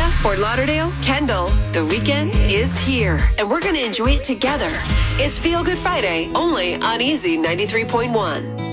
Tampa, Fort Lauderdale, Kendall. The weekend is here, and we're going to enjoy it together. It's Feel Good Friday, only on Easy 93.1.